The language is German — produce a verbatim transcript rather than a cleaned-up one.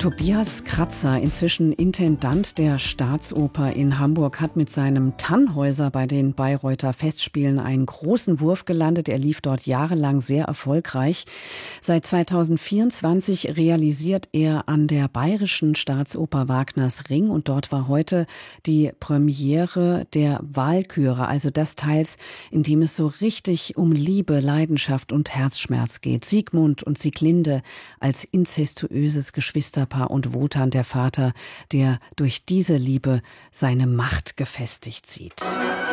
Tobias Kratzer, inzwischen Intendant der Staatsoper in Hamburg, hat mit seinem Tannhäuser bei den Bayreuther Festspielen einen großen Wurf gelandet. Er lief dort jahrelang sehr erfolgreich. Seit zweitausendvierundzwanzig realisiert er an der Bayerischen Staatsoper Wagners Ring und dort war heute die Premiere der Walküre, also des Teils, in dem es so richtig um Liebe, Leidenschaft und Herzschmerz geht. Siegmund und Sieglinde als inzestuöses Geschwisterpaar und Wotan, der Vater, der durch diese Liebe seine Macht gefestigt sieht.